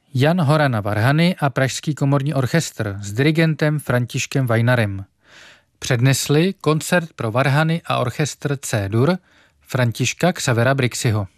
Jan Hora na varhany a Pražský komorní orchestr s dirigentem Františkem Vajnarem. Přednesli koncert pro varhany a orchestr C-dur Františka Xavera Brixiho.